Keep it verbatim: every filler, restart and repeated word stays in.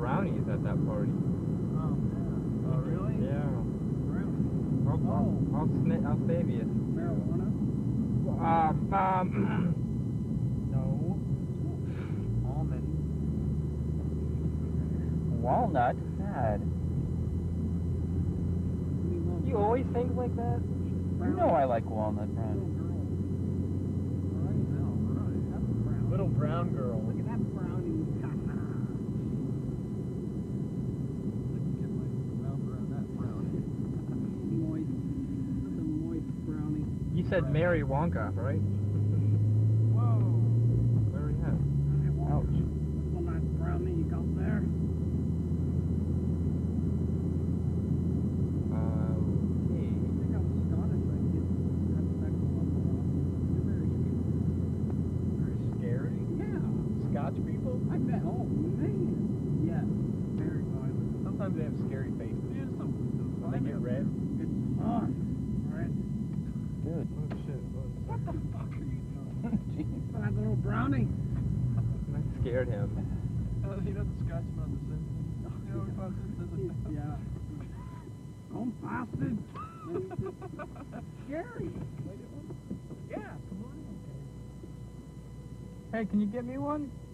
brownies at that party. Oh, yeah. Oh, really? Yeah. Brownies. I'll, Oh. I'll, I'll, sni I'll save you. Marijuana? Um, um, No. Almond. walnut? God. You always think like that? You know I like walnut brownies. Little brown girl. Look at that brownie. Moist. That's a moist brownie. You said Mary Wonka, right? Whoa. Where are we at? Ouch. One nice brownie you got there. Uh, okay. I think I'm Scottish. I get that second one. They're very scary. Very scary? Yeah. Scotch people? I bet. Oh, man. Yes. Very violent. Sometimes they have scary faces. Yeah, some When they get red. It's fun. Right? Good. Oh shit. What the fuck are you doing? Jeez. That little brownie. I scared him. Uh, you know the Scotsman on The Simpsons? You know what about Simpsons? Yeah. Don't bastard. Scary. Yeah, come on in. Hey, can you get me one?